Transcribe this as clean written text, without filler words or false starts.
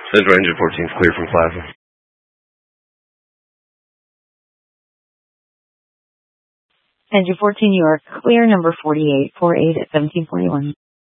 Central Engine 14 is clear from Plaza. Engine 14, you are clear, number 48, 48 at 1741.